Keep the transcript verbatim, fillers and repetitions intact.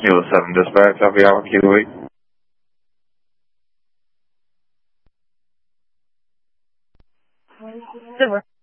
Kilo seven dispatch, I'll be out with Kilo eight. Silver.